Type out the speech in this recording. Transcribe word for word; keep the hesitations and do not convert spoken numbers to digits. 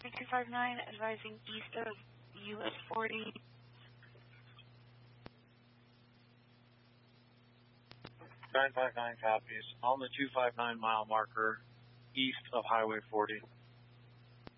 County two five nine, advising east of U S forty. nine five nine copies. On the two five nine mile marker, east of Highway forty.